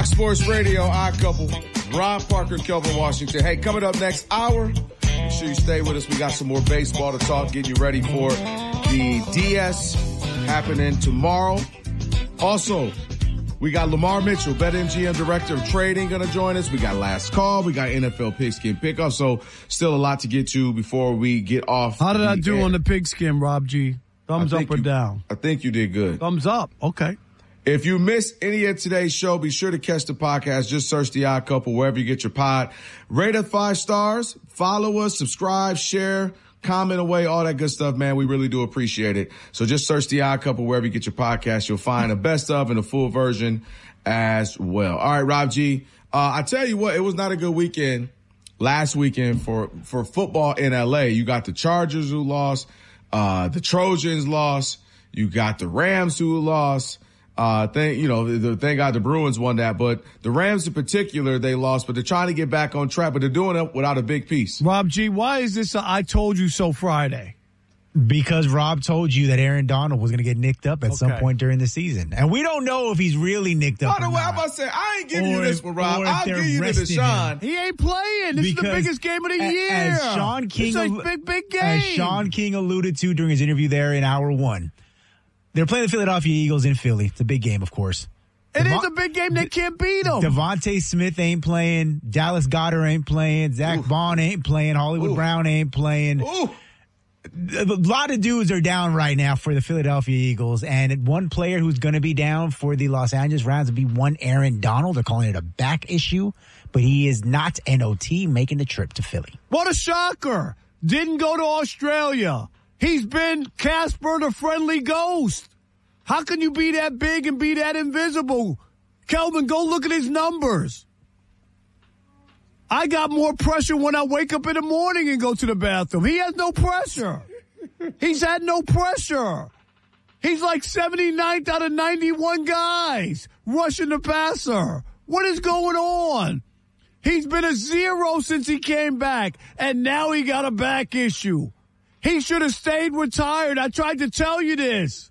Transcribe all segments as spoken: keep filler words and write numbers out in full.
Fox Sports Radio, Odd Couple, Ron Parker, Kelvin Washington. Hey, coming up next hour, make sure you stay with us. We got some more baseball to talk, getting you ready for the D S happening tomorrow. Also, we got Lamar Mitchell, BetMGM Director of Trading, going to join us. We got Last Call. We got N F L Pigskin Pickup. So still a lot to get to before we get off. How did I do air. on the pigskin, Rob G? Thumbs up or you, down? I think you did good. Thumbs up. Okay. If you missed any of today's show, be sure to catch the podcast. Just search The Odd Couple wherever you get your pod. Rate us five stars. Follow us. Subscribe. Share. Comment away. All that good stuff, man. We really do appreciate it. So just search The Odd Couple wherever you get your podcast. You'll find a best of and a full version as well. All right, Rob G. Uh, I tell you what, it was not a good weekend last weekend for, for football in L A. You got the Chargers who lost. Uh, the Trojans lost. You got the Rams who lost. Uh, thank, you know, the, thank God the Bruins won that, but the Rams in particular, they lost, but they're trying to get back on track, but they're doing it without a big piece. Rob G, why is this a I told you so Friday? Because Rob told you that Aaron Donald was going to get nicked up at okay. some point during the season. And we don't know if he's really nicked up. By the way, I'm about to say, I ain't giving you this one, Rob. I'll give you the Deshaun. He ain't playing. This because is the biggest game of the year. As Sean King, it's a big, big game. As Sean King alluded to during his interview there in hour one, they're playing the Philadelphia Eagles in Philly. It's a big game, of course. It Devon- is a big game. They can't beat them. Devontae Smith ain't playing. Dallas Goedert ain't playing. Zach Ooh. Bond ain't playing. Hollywood Ooh. Brown ain't playing. Ooh. A lot of dudes are down right now for the Philadelphia Eagles, and one player who's going to be down for the Los Angeles Rams would be one Aaron Donald. They're calling it a back issue, but he is not N O T making the trip to Philly. What a shocker. Didn't go to Australia. He's been Casper the Friendly Ghost. How can you be that big and be that invisible? Kelvin, go look at his numbers. I got more pressure when I wake up in the morning and go to the bathroom. He has no pressure. He's had no pressure. He's like seventy-ninth out of ninety-one guys rushing the passer. What is going on? He's been a zero since he came back, and now he got a back issue. He should have stayed retired. I tried to tell you this.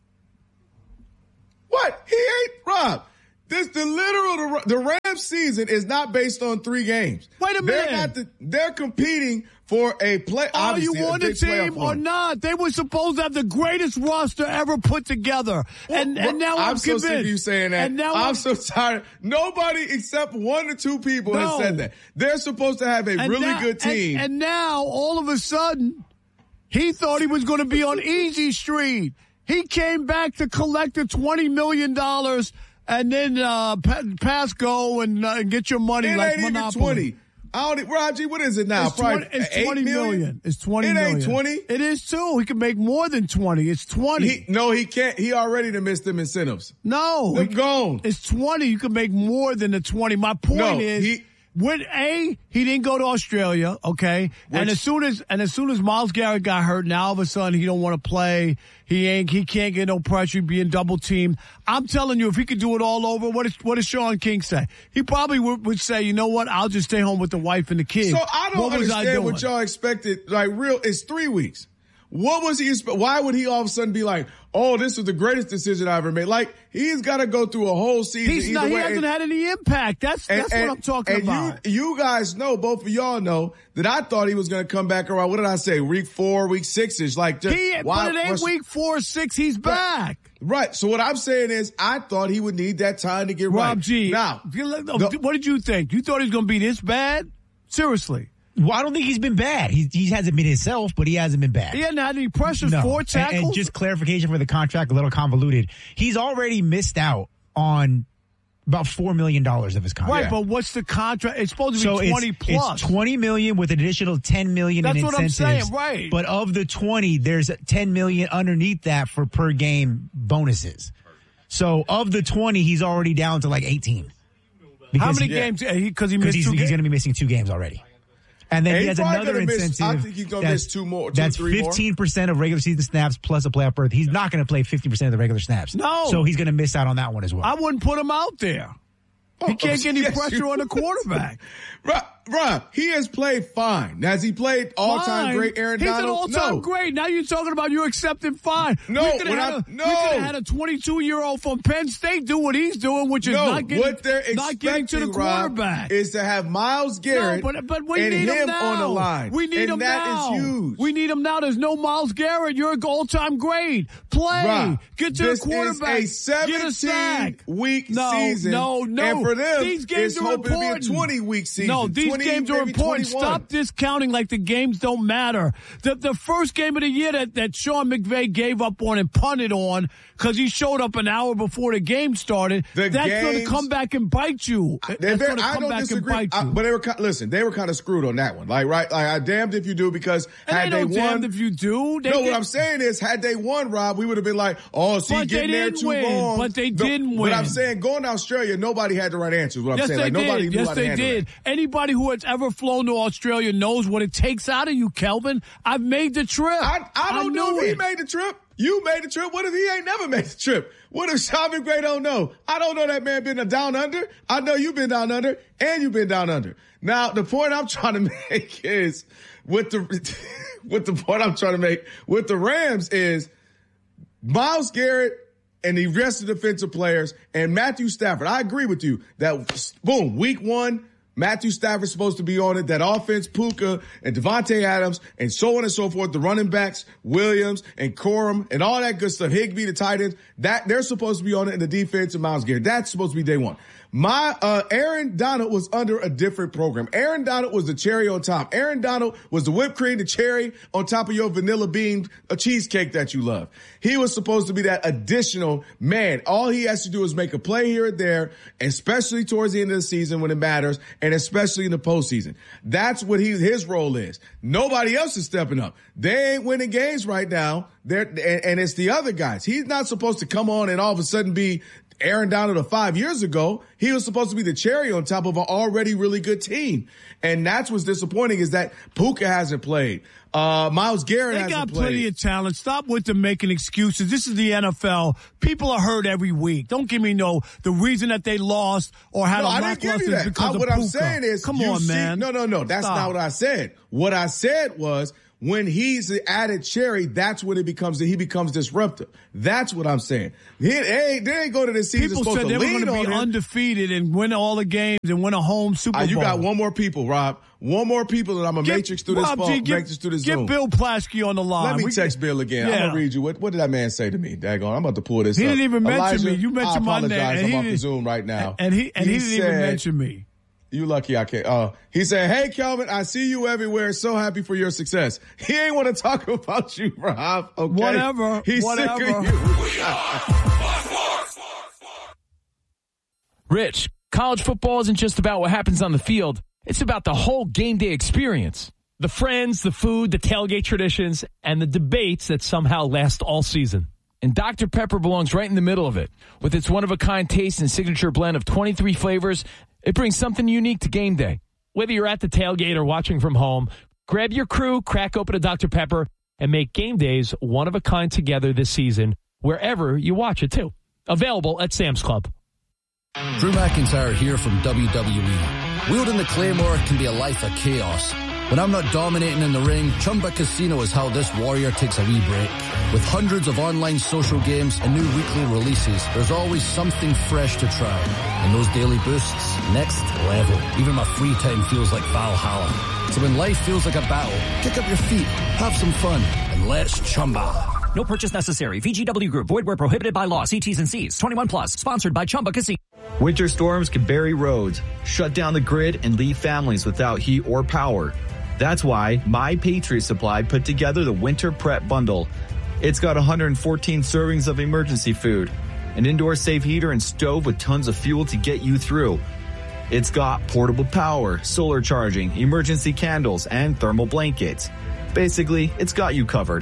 What? He ain't, Rob. This the literal the, the Rams season is not based on three games. Wait a minute. They're not the, they're competing for a play. Are you on the team or not? They were supposed to have the greatest roster ever put together, well, and and now I'm, I'm so convinced. sick of you saying that. And now I'm, I'm so tired. Nobody except one or two people no. has said that. They're supposed to have a and really now, good team, and, and now all of a sudden, he thought he was going to be on Easy Street. He came back to collect the twenty million dollars. And then uh, pass go and uh, get your money it like ain't Monopoly. Even twenty. I don't, Raji, what is it now? It's twenty, it's twenty million. million. It's twenty it million. It ain't twenty. It is too. He can make more than twenty. It's twenty. He, no, he can't. He already done missed them incentives. No. They're gone. It's twenty. You can make more than the twenty. My point no, is. He, When A, he didn't go to Australia, okay? Which, and as soon as and as soon as Myles Garrett got hurt, now all of a sudden he don't want to play. He ain't he can't get no pressure, being double teamed. I'm telling you, if he could do it all over, what is what does Sean King say? He probably would, would say, you know what, I'll just stay home with the wife and the kids. So I don't what understand I what y'all expected. Like real, it's three weeks. What was he? Why would he all of a sudden be like, "Oh, this was the greatest decision I ever made"? Like he's got to go through a whole season. He's not, he way. hasn't and, had any impact. That's and, that's and, what I'm talking and about. You, you guys know, both of y'all know that I thought he was going to come back around. What did I say? Week four, week six ish. Like, just, he, why, but it ain't week four, six. He's back. Right. So what I'm saying is, I thought he would need that time to get Rob right. Rob G. Now, the, what did you think? You thought he was going to be this bad? Seriously. Well, I don't think he's been bad. He, he hasn't been himself, but he hasn't been bad. He hasn't had any pressures, no. four tackles. And, and just clarification for the contract, a little convoluted. He's already missed out on about four million dollars of his contract. Right, but what's the contract? It's supposed to so be twenty it's, plus. It's twenty million dollars with an additional ten million dollars That's in incentives. That's what what I'm saying, right. But of the twenty, there's ten million dollars underneath that for per game bonuses. So of the twenty, he's already down to like eighteen. How many yeah. games? Because he missed he's, two he's games? going to be missing two games already. And then and he has another incentive. Miss, I think he's going to miss two more. Two, that's three fifteen percent of regular season snaps plus a playoff berth. He's not going to play fifty percent of the regular snaps. No. So he's going to miss out on that one as well. I wouldn't put him out there. He can't get any yes, pressure on the quarterback. Right. Rob, he has played fine. Has he played all-time fine. great Aaron He's Donald? He's an all-time no. great. Now you're talking about you accepting fine. No, we could when have I, had, no. we could have had a twenty-two-year-old from Penn State do what he's doing, which is no, not getting, what they're not getting to the quarterback. Rob, is to have Myles Garrett no, but, but we and need him him now. on the line. We need and him that now. That is huge. We need him now. There's no Myles Garrett. You're an all-time great. Play. Rob, Get to this the quarterback. Is a seventeen-week no, season. No, no, And for them, these games it's are hoping important. to be a twenty-week season. No, these twenty, games are important. twenty-one. Stop discounting like the games don't matter. The the first game of the year that, that Sean McVay gave up on and punted on because he showed up an hour before the game started, the that's games, going to come back and bite you. That's going to come don't back disagree. and bite you. I, but they were, listen, they were kind of screwed on that one. Like, right, like, I damned if you do because and had they, they won. won. If you do, they no, did. what I'm saying is, had they won, Rob, we would have been like, oh, see, but getting they there didn't too win. long. But they no, didn't win. But I'm saying, going to Australia, nobody had the right answers. What I'm yes, saying, they like, did. nobody knew yes, how to they handle did. it. Anybody who has ever flown to Australia knows what it takes out of you, Kelvin. I've made the trip. I, I don't I know if it. he made the trip. You made the trip. What if he ain't never made the trip? What if Sean McVay don't know? I don't know that man been a down under. I know you've been down under, and you've been down under. Now, the point I'm trying to make is, with the, with the point I'm trying to make with the Rams is, Myles Garrett and the rest of the defensive players and Matthew Stafford. I agree with you that, boom, week one, Matthew Stafford's supposed to be on it. That offense, Puka and Devontae Adams and so on and so forth. The running backs, Williams and Corum and all that good stuff. Higbee, the tight ends, that they're supposed to be on it in the defense and Myles Garrett. That's supposed to be day one. My, uh, Aaron Donald was under a different program. Aaron Donald was the cherry on top. Aaron Donald was the whipped cream, the cherry on top of your vanilla bean, a cheesecake that you love. He was supposed to be that additional man. All he has to do is make a play here or there, especially towards the end of the season when it matters, and especially in the postseason. That's what he, his role is. Nobody else is stepping up. They ain't winning games right now. They're, and, and it's the other guys. He's not supposed to come on and all of a sudden be Aaron Donald of five years ago. He was supposed to be the cherry on top of an already really good team. And that's what's disappointing is that Puka hasn't played. Uh, Myles Garrett they hasn't got played. plenty of talent. Stop with them making excuses. This is the N F L. People are hurt every week. Don't give me no, the reason that they lost or had no, a I didn't give lackluster you is that. because I, of what Puka. I'm saying is, come you on, see, man. No, no, no. That's Stop. not what I said. What I said was, when he's the added cherry, that's when it becomes he becomes disruptive. That's what I'm saying. He, they, they ain't go to this season People supposed said to they were lean going to on be him. undefeated and win all the games and win a home Super Uh, Bowl. you got one more people, Rob. One more people, and I'm going to matrix through this Rob phone, G, get, matrix through this get Zoom. Bill Plaschke on the line. Let me We text get, Bill again. yeah. I'm going to read you. What, what did that man say to me? Daggone. I'm about to pull this He up. didn't even mention Elijah, me. You mentioned I my name. apologize. and I'm he off the didn't- Zoom right now. And he, and he, didn't said, even mention me. You lucky I can't. Uh, he said, hey, Kelvin, I see you everywhere. So happy for your success. He ain't want to talk about you, Rob. Okay? Whatever. He's Whatever. sick of you. Rich, college football isn't just about what happens on the field. It's about the whole game day experience. The friends, the food, the tailgate traditions, and the debates that somehow last all season. And Doctor Pepper belongs right in the middle of it. With its one-of-a-kind taste and signature blend of twenty-three flavors, it brings something unique to game day. Whether you're at the tailgate or watching from home, grab your crew, crack open a Doctor Pepper, and make game days one-of-a-kind together this season, wherever you watch it, too. Available at Sam's Club. Drew McIntyre here from W W E. Wielding the Claymore can be a life of chaos. When I'm not dominating in the ring, Chumba Casino is how this warrior takes a wee break. With hundreds of online social games and new weekly releases, there's always something fresh to try. And those daily boosts, next level. Even my free time feels like Valhalla. So when life feels like a battle, kick up your feet, have some fun, and let's Chumba. No purchase necessary. V G W Group. Void where prohibited by law. See T's and C's. twenty-one plus. Sponsored by Chumba Casino. Winter storms can bury roads, shut down the grid, and leave families without heat or power. That's why My Patriot Supply put together the Winter Prep Bundle. It's got one hundred fourteen servings of emergency food, an indoor safe heater and stove with tons of fuel to get you through. It's got portable power, solar charging, emergency candles, and thermal blankets. Basically, it's got you covered.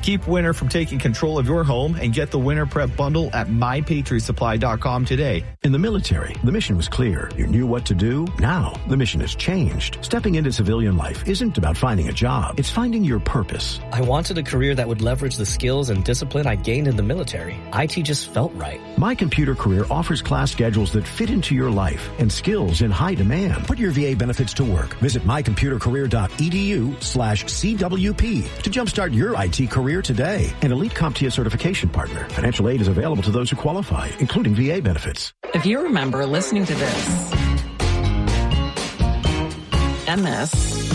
Keep winter from taking control of your home and get the Winter Prep Bundle at my patriot supply dot com today. In the military, the mission was clear. You knew what to do. Now, the mission has changed. Stepping into civilian life isn't about finding a job. It's finding your purpose. I wanted a career that would leverage the skills and discipline I gained in the military. I T just felt right. My Computer Career offers class schedules that fit into your life and skills in high demand. Put your V A benefits to work. Visit my computer career dot e d u slash C W P to jumpstart your I T career today. An elite CompTIA certification partner. Financial aid is available to those who qualify, including V A benefits. If you remember listening to this and this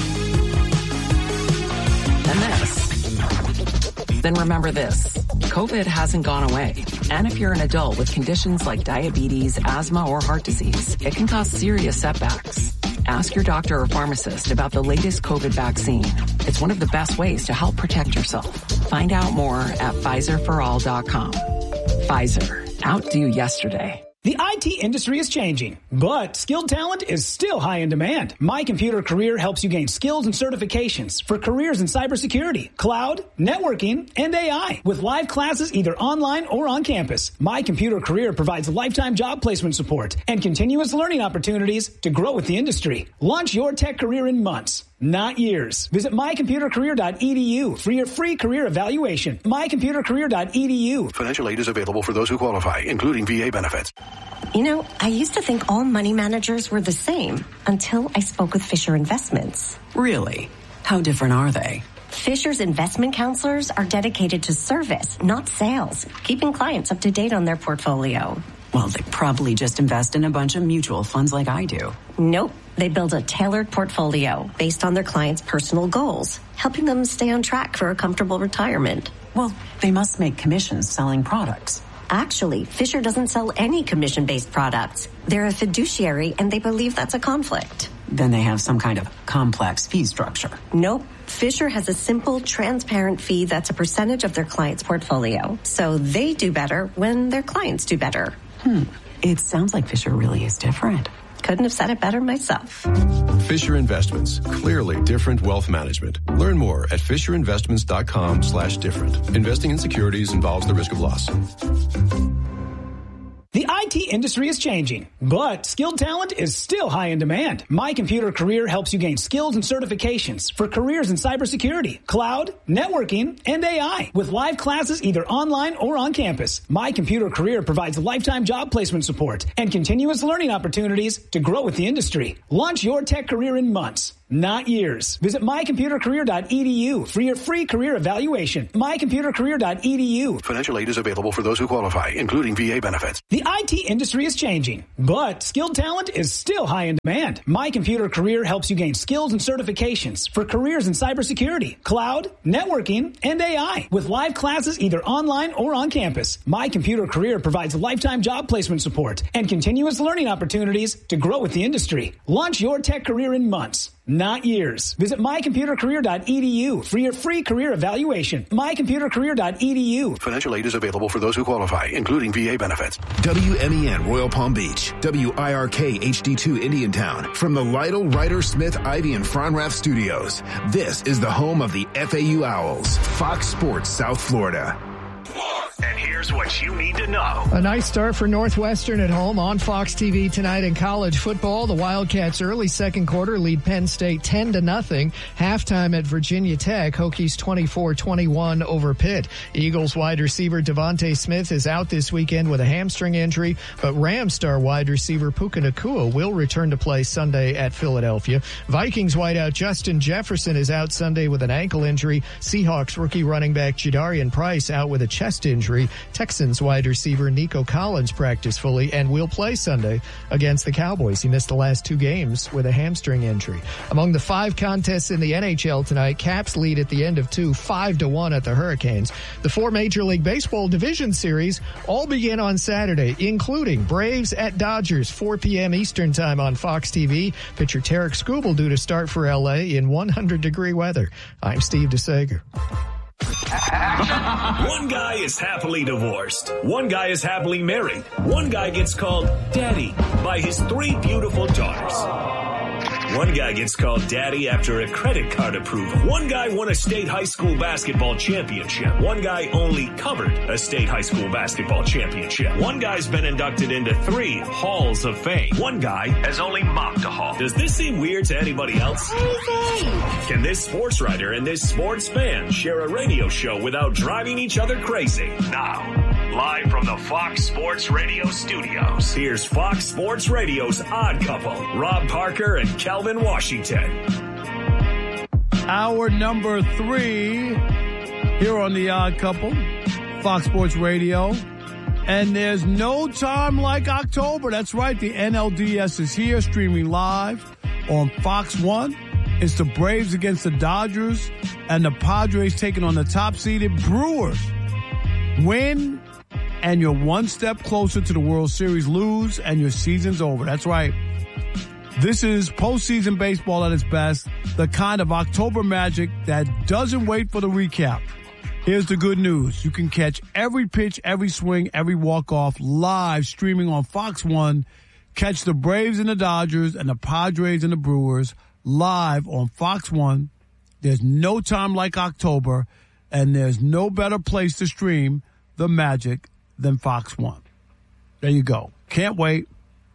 and this, then remember this. COVID hasn't gone away. And if you're an adult with conditions like diabetes, asthma, or heart disease, it can cause serious setbacks. Ask your doctor or pharmacist about the latest COVID vaccine. It's one of the best ways to help protect yourself. Find out more at Pfizer for all dot com. Pfizer. Outdo yesterday. The I T industry is changing, but skilled talent is still high in demand. My Computer Career helps you gain skills and certifications for careers in cybersecurity, cloud, networking, and A I. With live classes either online or on campus, My Computer Career provides lifetime job placement support and continuous learning opportunities to grow with the industry. Launch your tech career in months, not years. Visit my computer career dot e d u for your free career evaluation. my computer career dot e d u. Financial aid is available for those who qualify, including V A benefits. You know, I used to think all money managers were the same until I spoke with Fisher Investments. Really? How different are they? Fisher's investment counselors are dedicated to service, not sales, keeping clients up to date on their portfolio. Well, they probably just invest in a bunch of mutual funds like I do. Nope. They build a tailored portfolio based on their clients' personal goals, helping them stay on track for a comfortable retirement. Well, they must make commissions selling products. Actually, Fisher doesn't sell any commission-based products. They're a fiduciary, and they believe that's a conflict. Then they have some kind of complex fee structure. Nope. Fisher has a simple, transparent fee that's a percentage of their client's portfolio. So they do better when their clients do better. Hmm. It sounds like Fisher really is different. Couldn't have said it better myself. Fisher Investments. Clearly different wealth management. Learn more at fisher investments dot com slash different. Investing in securities involves the risk of loss. The I T industry is changing, but skilled talent is still high in demand. My Computer Career helps you gain skills and certifications for careers in cybersecurity, cloud, networking, and A I. With live classes either online or on campus, My Computer Career provides lifetime job placement support and continuous learning opportunities to grow with the industry. Launch your tech career in months, not years. Visit my computer career dot e d u for your free career evaluation. my computer career dot e d u. Financial aid is available for those who qualify, including V A benefits. The I T industry is changing, but skilled talent is still high in demand. My Computer Career helps you gain skills and certifications for careers in cybersecurity, cloud, networking, and A I. With live classes either online or on campus, My Computer Career provides lifetime job placement support and continuous learning opportunities to grow with the industry. Launch your tech career in months, not years. Visit my computer career dot e d u for your free career evaluation. my computer career dot e d u. Financial aid is available for those who qualify, including V A benefits. W M E N Royal Palm Beach, W I R K H D two Indiantown. From the Lytle, Ryder, Smith, Ivy, and Fronrath studios, this is the home of the F A U Owls, Fox Sports South Florida. And here's what you need to know. A nice start for Northwestern at home on Fox T V tonight in college football. The Wildcats early second quarter lead Penn State ten to nothing. Halftime at Virginia Tech, Hokies twenty-four twenty-one over Pitt. Eagles wide receiver Devontae Smith is out this weekend with a hamstring injury, but Rams star wide receiver Puka Nacua will return to play Sunday at Philadelphia. Vikings wideout Justin Jefferson is out Sunday with an ankle injury. Seahawks rookie running back Jadarian Price out with a chest injury. Texans wide receiver Nico Collins practiced fully and will play Sunday against the Cowboys. He missed the last two games with a hamstring injury. Among the five contests in the N H L tonight, Caps lead at the end of two, five to one at the Hurricanes. The four Major League Baseball division series all begin on Saturday, including Braves at Dodgers, four p.m. Eastern time on Fox T V. Pitcher Tarek Skubal due to start for L A in one hundred degree weather. I'm Steve DeSager. One guy is happily divorced. One guy is happily married. One guy gets called daddy by his three beautiful daughters. One guy gets called daddy after a credit card approval. One guy won a state high school basketball championship. One guy only covered a state high school basketball championship. One guy's been inducted into three halls of fame. One guy has only mopped a hall. Does this seem weird to anybody else? Can this sports writer and this sports fan share a radio show without driving each other crazy? Now, live from the Fox Sports Radio studios, here's Fox Sports Radio's Odd Couple, Rob Parker and Kelvin Washington. Hour number three here on the Odd Couple, Fox Sports Radio. And there's no time like October. That's right. The N L D S is here, streaming live on Fox One. It's the Braves against the Dodgers and the Padres taking on the top-seeded Brewers. Win, and you're one step closer to the World Series. Lose, and your season's over. That's right. This is postseason baseball at its best, the kind of October magic that doesn't wait for the recap. Here's the good news. You can catch every pitch, every swing, every walk-off live streaming on Fox One. Catch the Braves and the Dodgers and the Padres and the Brewers live on Fox One. There's no time like October, and there's no better place to stream the magic than Fox One. There you go. Can't wait.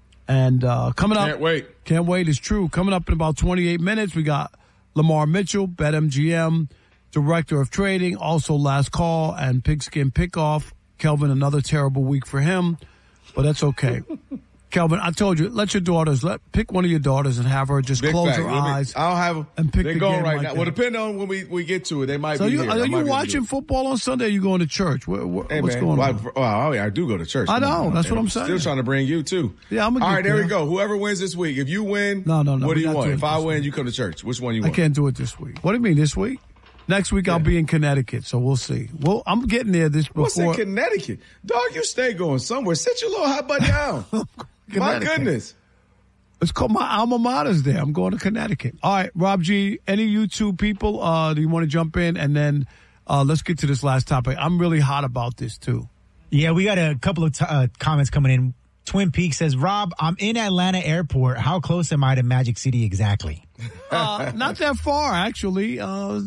And uh, coming up. Can't wait. Can't wait is true. Coming up in about twenty-eight minutes, we got Lamar Mitchell, BetMGM, Director of Trading, also Last Call, and Pigskin Pickoff. Kelvin, another terrible week for him, but that's okay. Kelvin, I told you, let your daughters, let pick one of your daughters and have her just Big close fact. her eyes. I'll have them. And pick They're the going game right like now. that. Well, depending on when we, we get to it, they might so be you, here. are you watching football on Sunday? Or are you going to church? Where, where, Hey, what's man, going well, on? I, well, I do go to church. I Come know. on, That's man. what I'm saying. Still trying to bring you, too. Yeah, I'm going to All get right, there there. we go. Whoever wins this week. If you win, No, no, no. what do we you got want? to If it I this win, week. you come to church. Which one you I want? can't do it this week. What do you mean this week? Next week I'll be in Connecticut, so we'll see. Well, I'm getting there this before. What's in Connecticut? Dog, you stay going somewhere. Sit your little hot butt down. My goodness. It's called my alma mater's there. I'm going to Connecticut. All right, Rob G, any YouTube people, uh, do you want to jump in? And then uh, let's get to this last topic. I'm really hot about this, too. Yeah, we got a couple of t- uh, comments coming in. Twin Peaks says, Rob, I'm in Atlanta Airport. How close am I to Magic City exactly? Uh, not that far, actually. Uh,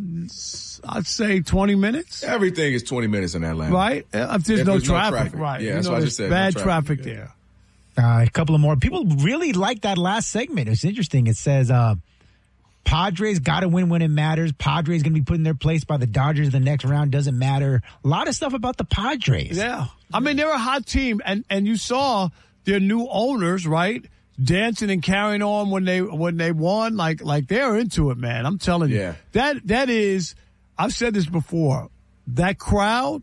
I'd say twenty minutes. Everything is twenty minutes in Atlanta. Right? If there's, If no, there's no traffic, traffic. right. Yeah, you that's know, what I there's just said. No bad traffic. traffic, Yeah. there. Uh, a couple of more. People really like that last segment. It's interesting. It says, uh, Padres got to win when it matters. Padres going to be put in their place by the Dodgers the next round. Doesn't matter. A lot of stuff about the Padres. Yeah. I mean, they're a hot team, and, and you saw their new owners, right? Dancing and carrying on when they when they won. Like like they're into it, man. I'm telling you. Yeah. That that is, I've said this before, that crowd,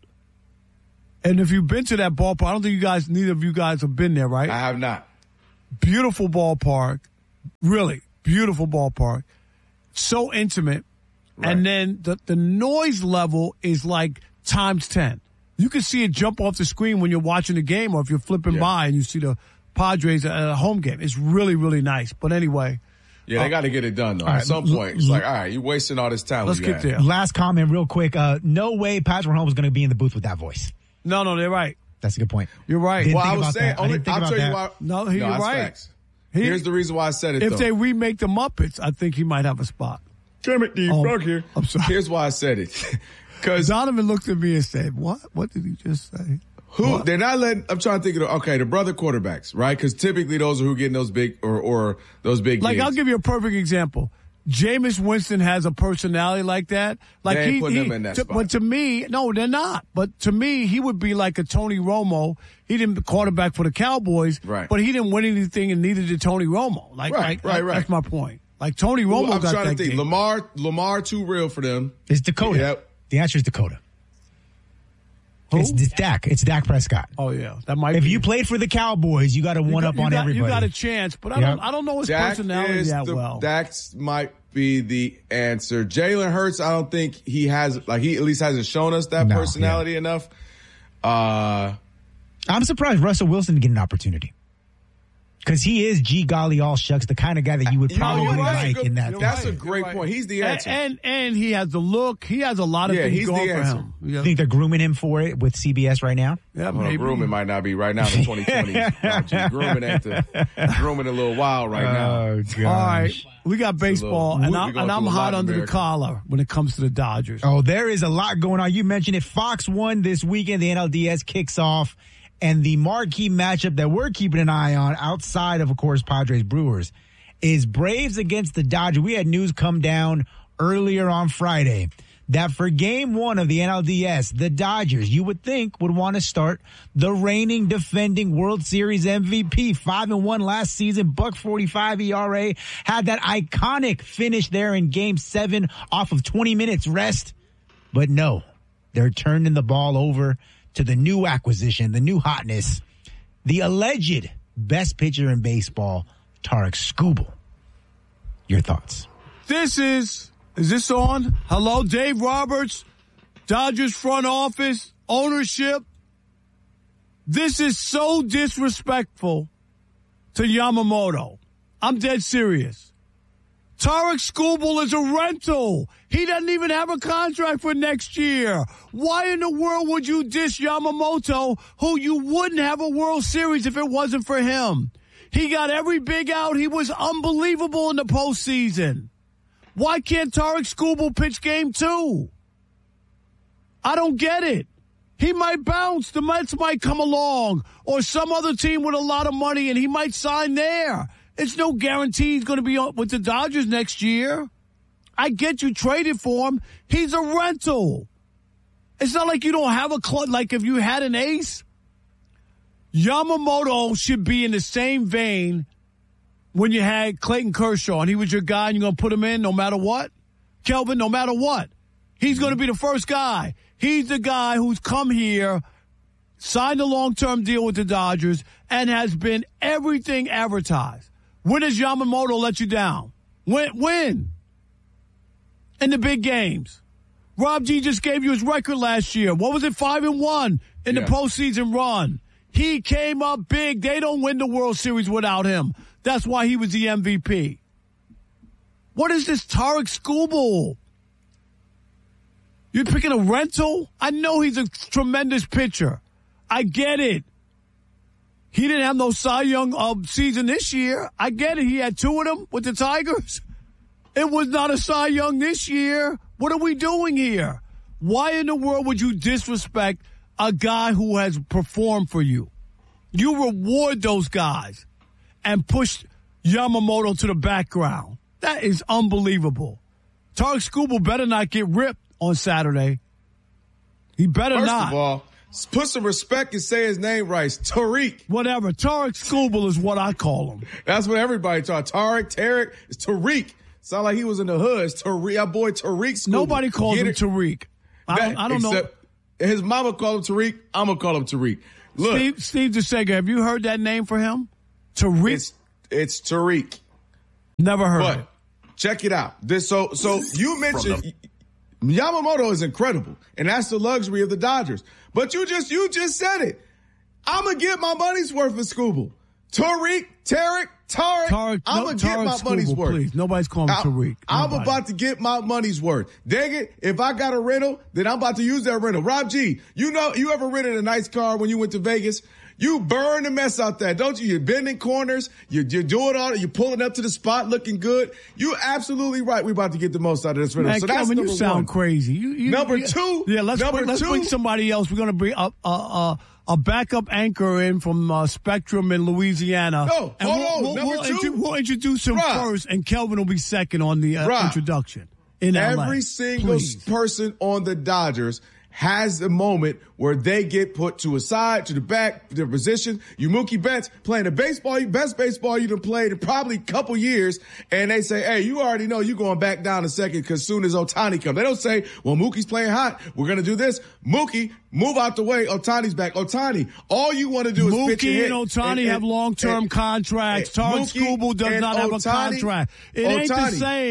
and if you've been to that ballpark, I don't think you guys, neither of you guys have been there, right? I have not. Beautiful ballpark. Really, beautiful ballpark. So intimate. Right. And then the, the noise level is like times ten. You can see it jump off the screen when you're watching the game or if you're flipping Yeah. by and you see the Padres at a home game. It's really, really nice. But anyway. Yeah, they uh, got to get it done, though. all At right, some l- point, it's like, all right, you're wasting all this time. Let's you get got. there. Last comment real quick. Uh, no way Patrick Mahomes is going to be in the booth with that voice. No, no, they're right. That's a good point. You're right. Didn't Well, think I was about saying, that. I only, didn't think I'll about tell that. you why. No, he- you're that's right. facts. He- Here's the reason why I said it, If though. they remake the Muppets, I think he might have a spot. Damn it, Steve, Oh, fuck here. I'm sorry. Here's why I said it. Because Donovan looked at me and said, what? What did he just say? who What? they're not letting. I'm trying to think of the, okay, the brother quarterbacks, right? Because typically those are who getting those big or or those big. Like, gigs. I'll give you a perfect example. Jameis Winston has a personality like that. Like They ain't he, putting he him in that to, spot. but to me, no, they're not. But to me, he would be like a Tony Romo. He didn't quarterback for the Cowboys, Right. but he didn't win anything, and neither did Tony Romo. Like, Right, like, right, like, right. That's my point. Like Tony Who- Romo I'm got trying that to think. gig. Lamar, Lamar, too real for them. It's Dakota. Yep. The answer is Dakota. Who? It's, it's Dak. It's Dak Prescott. Oh yeah, that might. If be. you played for the Cowboys, you got to one got- up you on got, everybody. You got a chance, but I Yep. don't. I don't know his Dak personality is that the, well. Dak's might be the answer. Jalen Hurts, I don't think he has, like, he at least hasn't shown us that No, personality enough. Uh, I'm surprised Russell Wilson didn't get an opportunity. Because he is G golly all shucks, the kind of guy that you would probably no, like good, in that. That's thing. a great right. point. He's the answer. And, and and he has the look. He has a lot of yeah, things he's going the for answer. him. You Yeah. think they're grooming him for it with C B S right now? Yeah, well, maybe. grooming might not be right now in twenty twenty. no, grooming at the grooming a little wild right now. Oh, gosh. All right, we got baseball, little, and I'm, and I'm hot hot under the collar when it comes to the Dodgers. Oh, there is a lot going on. You mentioned it. Fox one this weekend. The N L D S kicks off. And the marquee matchup that we're keeping an eye on outside of, of course, Padres Brewers is Braves against the Dodgers. We had news come down earlier on Friday that for game one of the N L D S, the Dodgers, you would think, would want to start the reigning defending World Series M V P. Five and one last season, buck forty-five E R A, had that iconic finish there in game seven off of twenty minutes rest. But no, they're turning the ball over to the new acquisition, the new hotness, the alleged best pitcher in baseball, Tarik Skubal. Your thoughts? This is, is this on? Hello, Dave Roberts, Dodgers front office, ownership. This is so disrespectful to Yamamoto. I'm dead serious. Tarik Skubal is a rental. He doesn't even have a contract for next year. Why in the world would you diss Yamamoto, who you wouldn't have a World Series if it wasn't for him? He got every big out. He was unbelievable in the postseason. Why can't Tarik Skubal pitch game two? I don't get it. He might bounce. The Mets might come along, or some other team with a lot of money, and he might sign there. It's no guarantee he's going to be with the Dodgers next year. I get you traded for him. He's a rental. It's not like you don't have a club. Like if you had an ace, Yamamoto should be in the same vein when you had Clayton Kershaw and he was your guy and you're going to put him in no matter what. Kelvin, no matter what. He's going to be the first guy. He's the guy who's come here, signed a long-term deal with the Dodgers, and has been everything advertised. When does Yamamoto let you down? When? When? In the big games. Rob G just gave you his record last year. What was it? Five and one in yeah. the postseason run. He came up big. They don't win the World Series without him. That's why he was the M V P. What is this Tarik Skubal? You're picking a rental? I know he's a tremendous pitcher. I get it. He didn't have no Cy Young uh, season this year. I get it. He had two of them with the Tigers. It was not a Cy Young this year. What are we doing here? Why in the world would you disrespect a guy who has performed for you? You reward those guys and push Yamamoto to the background. That is unbelievable. Tarik Skubal better not get ripped on Saturday. He better First not. First of all, put some respect and say his name right. Tariq. Whatever. Tarik Skubal is what I call him. That's what everybody taught. Tarik, Tarek, it's Tariq. Sound like he was in the hood. It's Tariq, our boy Tariq Skubal. Nobody calls Get him it? Tariq. I don't, I don't know. His mama called him Tariq. I'm going to call him Tariq. Look. Steve, Steve DeSega, have you heard that name for him? Tariq? It's, it's Tariq. Never heard but it. Check it out. This, so, so you mentioned Yamamoto is incredible, and that's the luxury of the Dodgers. But you just, you just said it. I'm going to get my money's worth for Skubal. Tariq, Tarek, Tarik, Tarik I'm no, going to get my Skubal, money's worth. Please. Nobody's calling him Tariq. I'm about to get my money's worth. Dang it. If I got a rental, then I'm about to use that rental. Rob G, you know, you ever rented a nice car when you went to Vegas? You burn the mess out there, don't you? You're bending corners. You're, you're doing all You're pulling up to the spot looking good. You're absolutely right. We're about to get the most out of this rental. Man, so that's Kelvin, number you sound one. crazy. You, you, number you, two. Yeah, let's, number bring, let's two, bring somebody else. We're going to bring a, a, a, a backup anchor in from uh, Spectrum in Louisiana. No, and hold we'll, on. We'll, number we'll, two. intru- we'll introduce him Rob. first, and Kelvin will be second on the uh, introduction in L A. Every single Please. person on the Dodgers has a moment where they get put to a side, to the back, their position. You Mookie Betts playing the baseball, best baseball you done played in probably a couple years, and they say, hey, you already know you're going back down a second because soon as Ohtani comes. They don't say, well, Mookie's playing hot. We're going to do this. Mookie, move out the way. Ohtani's back. Ohtani, all you want to do is Mookie pitch and hit. and Ohtani and, have long-term and, contracts. and Tarik Mookie Skubal does and not have Ohtani, a contract. It ain't the Ohtani. same.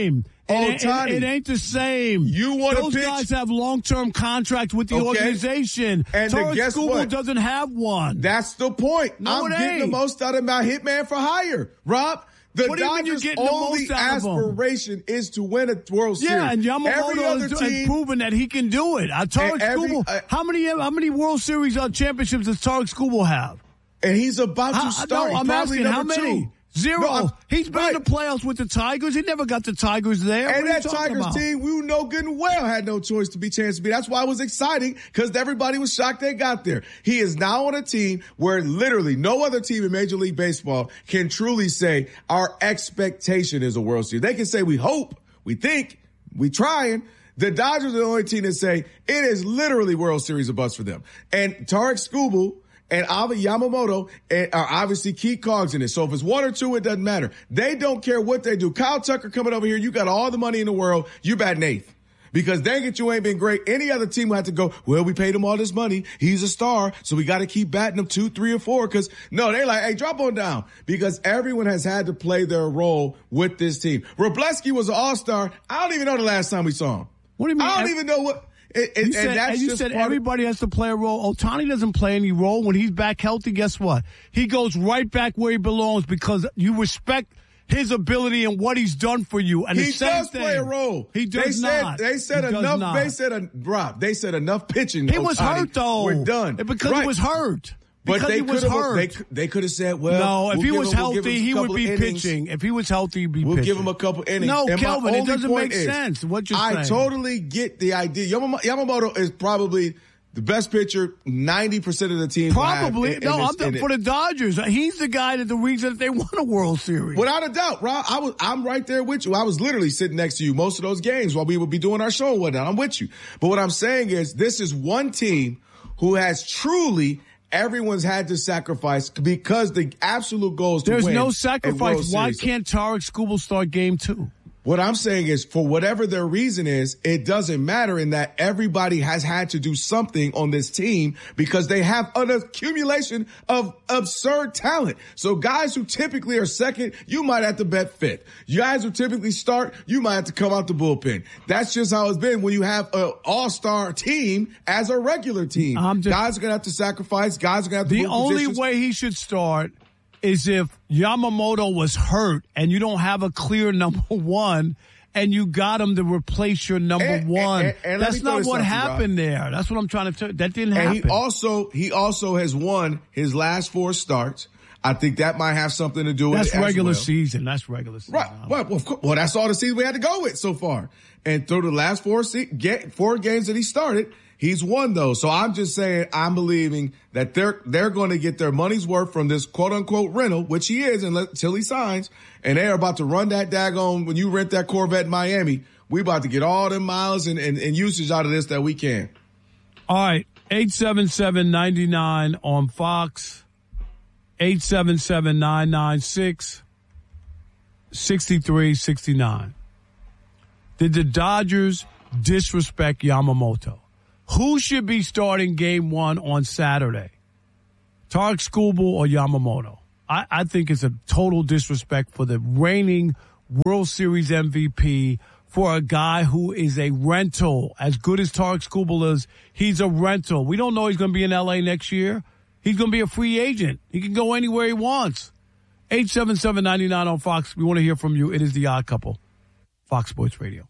Ohtani. It, it, it ain't the same. You want to Those pitch? guys have long-term contracts with the Okay. organization. And then Tarik guess Skubal what? doesn't have one. That's the point. No, I'm it getting ain't. the most out of my hitman for hire, Rob. The What do you mean you're Dodgers' getting the only most out of 'em? aspiration is to win a World Series. Yeah, and Every Yamamoto other has, team, has proven that he can do it. Uh, Tarik And every- Skubal, uh, how many how many World Series uh, championships does Tarik Skubal have? and he's about to How- start. no, He's I'm probably asking how number many? two. Zero. No, I'm- He's been right. in the playoffs with the Tigers. He never got the Tigers there. And What are you that talking Tigers about? team, we know good and well, had no choice to be chance to be. That's why it was exciting, because everybody was shocked they got there. He is now on a team where literally no other team in Major League Baseball can truly say our expectation is a World Series. They can say we hope, we think, we trying. The Dodgers are the only team that say it is literally World Series of bust for them. And Tarik Skubal and Avi Yamamoto are obviously key cogs in it. So if it's one or two, it doesn't matter. They don't care what they do. Kyle Tucker coming over here, you got all the money in the world, you batting eighth. Because dang it, you ain't been great. Any other team would have to go, well, we paid him all this money. He's a star, so we got to keep batting him two, three, or four. Because, no, they're like, hey, drop on down. Because everyone has had to play their role with this team. Robleski was an all-star. I don't even know the last time we saw him. What do you mean? I don't even know what... It, it, You said, and that's and you just said part of- everybody has to play a role. Ohtani doesn't play any role. When he's back healthy, guess what? He goes right back where he belongs because you respect his ability and what he's done for you. And he the same does thing, play a role. He does they said, not. They said He does enough. not. They said, a, Rob, they said enough pitching. He was Ohtani, hurt, though. We're done. Because Right. he was hurt. But Because they he was could've- hurt. They, they could have said, well, no, if we'll he give was him- we'll give him healthy, a he would couple be innings. pitching. If he was healthy, he'd be We'll pitching. give him a couple innings. No, And my Kelvin, it only doesn't point make is, sense. What you're I saying. totally get the idea. Yamamoto, Yamamoto is probably the best pitcher ninety percent of the team. Probably. In, no, in I'm this, the, in for it. the Dodgers. He's the guy that the reason that they won a World Series. Without a doubt, Rob, I was, I'm right there with you. I was literally sitting next to you most of those games while we would be doing our show and whatnot. I'm with you. But what I'm saying is this is one team who has truly everyone's had to sacrifice because the absolute goal is to There's win. no a sacrifice. World Why Series. can't Tarik Skubal start game two? What I'm saying is, for whatever their reason is, it doesn't matter in that everybody has had to do something on this team because they have an accumulation of absurd talent. So guys who typically are second, you might have to bet fifth. You guys who typically start, you might have to come out the bullpen. That's just how it's been when you have an all-star team as a regular team. I'm just- guys are going to have to sacrifice. Guys are going to have to The move only positions. way he should start is if Yamamoto was hurt and you don't have a clear number one and you got him to replace your number And- one. and- and let That's me throw not this what out to you, happened there. That's what I'm trying to tell you. That didn't And happen. he also, he also has won his last four starts. I think that might have something to do with That's it as regular well. season. That's regular season. Right. Well, well, of course, well, that's all the season we had to go with so far. And through the last four se- get, four games that he started, he's won those. So I'm just saying, I'm believing that they're they're going to get their money's worth from this quote unquote rental, which he is until he signs. And they are about to run that daggone, when you rent that Corvette in Miami, we about to get all the miles and, and, and usage out of this that we can. All right. eight seven seven, nine nine on Fox. eight seven seven, nine nine six, six three six nine. Did the Dodgers disrespect Yamamoto? Who should be starting game one on Saturday? Tarik Skubal or Yamamoto? I, I think it's a total disrespect for the reigning World Series M V P, for a guy who is a rental. As good as Tarik Skubal is, he's a rental. We don't know he's going to be in L A next year. He's going to be a free agent. He can go anywhere he wants. eight seven seven, nine nine on Fox. We want to hear from you. It is The Odd Couple. Fox Sports Radio.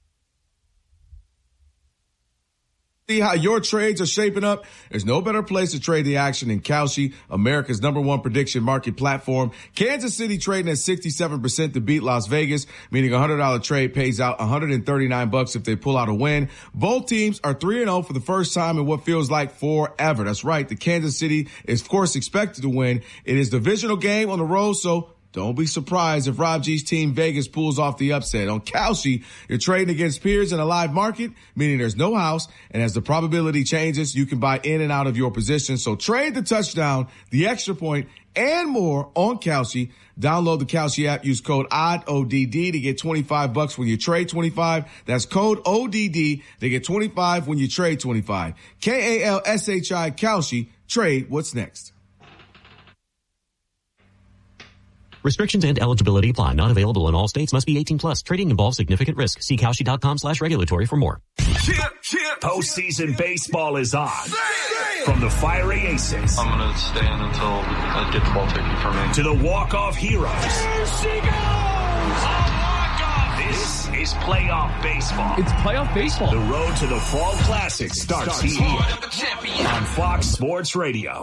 See how your trades are shaping up? There's no better place to trade the action than Kalshi, America's number one prediction market platform. Kansas City trading at sixty-seven percent to beat Las Vegas, meaning a one hundred dollars trade pays out one hundred thirty-nine bucks if they pull out a win. Both teams are three and oh for the first time in what feels like forever. That's right. The Kansas City is, of course, expected to win. It is a divisional game on the road, so don't be surprised if Rob G's team Vegas pulls off the upset. On Kalshi, you're trading against peers in a live market, meaning there's no house, and as the probability changes, you can buy in and out of your position. So trade the touchdown, the extra point, and more on Kalshi. Download the Kalshi app, use code O D D, O D D to get twenty-five bucks when you trade twenty-five. That's code O D D to get twenty-five when you trade twenty-five. K A L S H I, Kalshi. Trade what's next. Restrictions and eligibility apply. Not available in all states. Must be eighteen plus. Trading involves significant risk. See Kalshi.com slash regulatory for more. Postseason baseball is on. From the fiery aces. I'm going to stand until I get the ball taken from me. To the walk-off heroes. Here she goes! A walk-off! This is playoff baseball. It's playoff baseball. The road to the Fall Classic starts, starts here on Fox Sports Radio.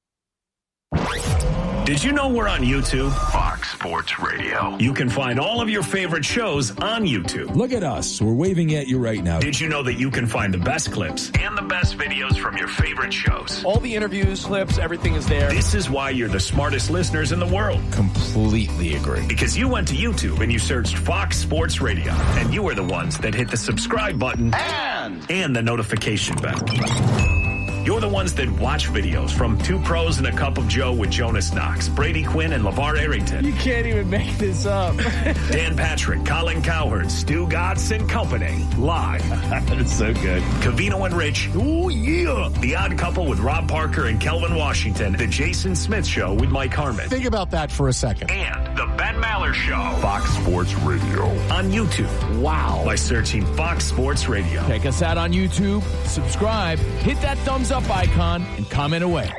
Did you know we're on YouTube? Fox Sports Radio. You can find all of your favorite shows on YouTube. Look at us. We're waving at you right now. Did you know that you can find the best clips and the best videos from your favorite shows? All the interviews, clips, everything is there. This is why you're the smartest listeners in the world. Completely agree. Because you went to YouTube and you searched Fox Sports Radio, and you were the ones that hit the subscribe button and, and the notification bell. You're the ones that watch videos from Two Pros and a Cup of Joe with Jonas Knox, Brady Quinn, and LeVar Arrington. You can't even make this up. Dan Patrick, Colin Cowherd, Stu Gatz and Company. Live. That's so good. Covino and Rich. Oh, yeah. The Odd Couple with Rob Parker and Kelvin Washington. The Jason Smith Show with Mike Harmon. Think about that for a second. And The Ben Maller Show. Fox Sports Radio. On YouTube. Wow. By searching Fox Sports Radio. Check us out on YouTube. Subscribe. Hit that thumbs up icon and comment away.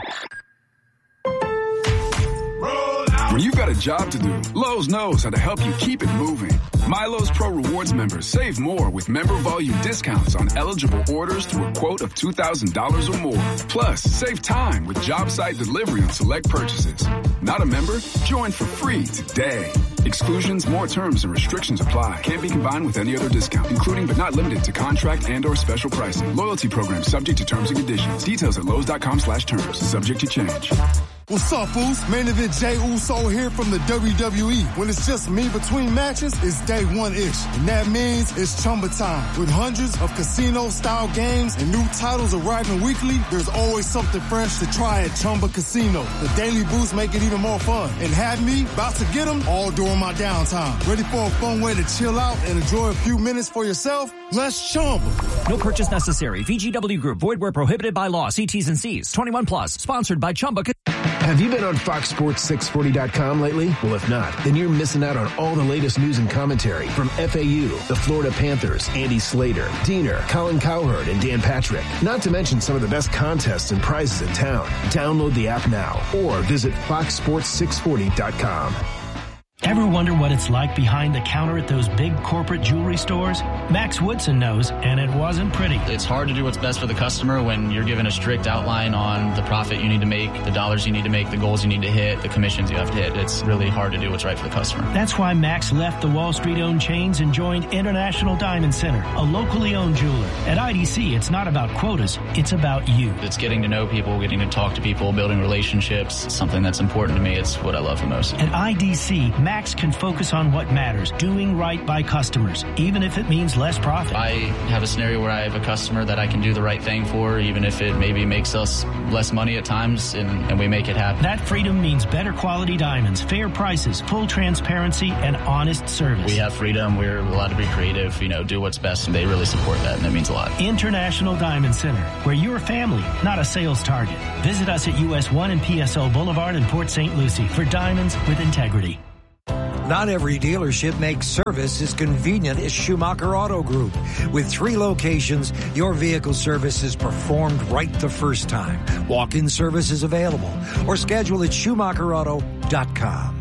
When you've got a job to do, Lowe's knows how to help you keep it moving. My Lowe's Pro Rewards members save more with member volume discounts on eligible orders through a quote of two thousand dollars or more. Plus, save time with job site delivery on select purchases. Not a member? Join for free today. Exclusions, more terms, and restrictions apply. Can't be combined with any other discount, including but not limited to contract and or special pricing. Loyalty program subject to terms and conditions. Details at Lowe's.com slash terms. Subject to change. What's up, fools? Main event Jey Uso here from the W W E. When it's just me between matches, it's day one-ish. And that means it's Chumba time. With hundreds of casino-style games and new titles arriving weekly, there's always something fresh to try at Chumba Casino. The daily boosts make it even more fun. And have me about to get them all during my downtime. Ready for a fun way to chill out and enjoy a few minutes for yourself? Let's Chumba. No purchase necessary. V G W Group. Void where prohibited by law. See T's and C's. twenty-one plus. Sponsored by Chumba Casino. Have you been on Fox Sports six forty dot com lately? Well, if not, then you're missing out on all the latest news and commentary from F A U, the Florida Panthers, Andy Slater, Diener, Colin Cowherd, and Dan Patrick. Not to mention some of the best contests and prizes in town. Download the app now or visit fox sports six forty dot com. Ever wonder what it's like behind the counter at those big corporate jewelry stores? Max Woodson knows, and it wasn't pretty. It's hard to do what's best for the customer when you're given a strict outline on the profit you need to make, the dollars you need to make, the goals you need to hit, the commissions you have to hit. It's really hard to do what's right for the customer. That's why Max left the Wall Street-owned chains and joined International Diamond Center, a locally owned jeweler. At I D C, it's not about quotas, it's about you. It's getting to know people, getting to talk to people, building relationships, something that's important to me. It's what I love the most. At I D C, Max can focus on what matters, doing right by customers, even if it means less profit. I have a scenario where I have a customer that I can do the right thing for, even if it maybe makes us less money at times, and, and we make it happen. That freedom means better quality diamonds, fair prices, full transparency, and honest service. We have freedom. We're allowed to be creative, you know, do what's best, and they really support that, and that means a lot. International Diamond Center, where you're a family, not a sales target. Visit us at U S one and P S O Boulevard in Port Saint Lucie for diamonds with integrity. Not every dealership makes service as convenient as Schumacher Auto Group. With three locations, your vehicle service is performed right the first time. Walk-in service is available or schedule at schumacher auto dot com.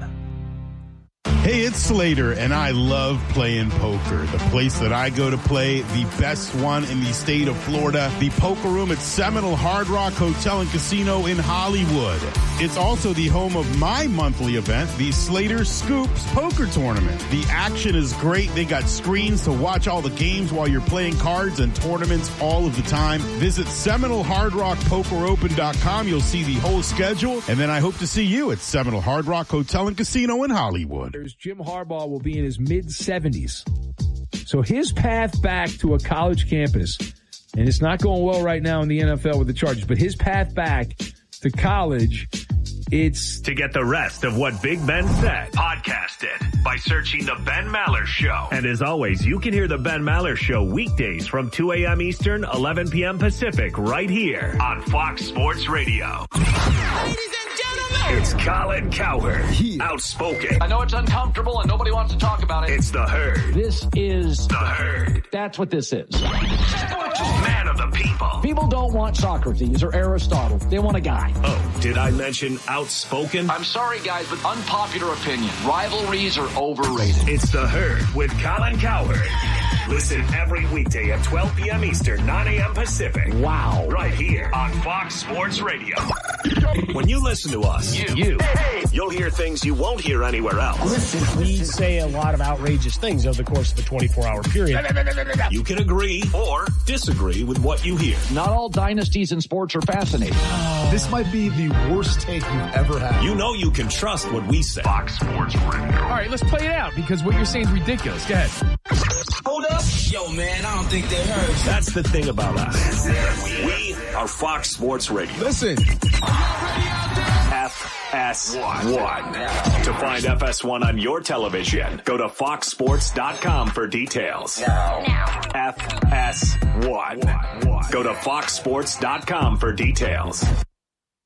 Hey, it's Slater, and I love playing poker. The place that I go to play, the best one in the state of Florida, the Poker Room at Seminole Hard Rock Hotel and Casino in Hollywood. It's also the home of my monthly event, the Slater Scoops Poker Tournament. The action is great. They got screens to watch all the games while you're playing cards and tournaments all of the time. Visit Seminole Hard Rock Poker Open dot com. You'll see the whole schedule, and then I hope to see you at Seminole Hard Rock Hotel and Casino in Hollywood. Jim Harbaugh will be in his mid-seventies. So his path back to a college campus, and it's not going well right now in the N F L with the Chargers, but his path back to college, it's... To get the rest of what Big Ben said, podcast it by searching The Ben Maller Show. And as always, you can hear The Ben Maller Show weekdays from two a.m. Eastern, eleven p.m. Pacific, right here on Fox Sports Radio. Ladies and gentlemen, It's Colin Cowherd. Yeah. Outspoken. I know it's uncomfortable and nobody wants to talk about it. It's the Herd. This is the Herd. That's what this is. Man of the people. People don't want Socrates or Aristotle. They want a guy. Oh, did I mention outspoken? I'm sorry, guys, but unpopular opinion. Rivalries are overrated. It's the Herd with Colin Cowherd. Listen every weekday at twelve p.m. Eastern, nine a.m. Pacific. Wow. Right here on Fox Sports Radio. When you listen to us, you, you. you'll hear things you won't hear anywhere else. Listen, we say a lot of outrageous things over the course of a twenty-four hour period. You can agree or disagree with what you hear. Not all dynasties in sports are fascinating. Oh. This might be the worst take you've ever had. You know you can trust what we say. Fox Sports Radio. All right, let's play it out because what you're saying is ridiculous. Go ahead. Hold up. Yo, man, I don't think they heard. That's the thing about us. We are Fox Sports Radio. Listen. F S one. To find F S one on your television, go to fox sports dot com for details. Now. F S one. Go to fox sports dot com for details.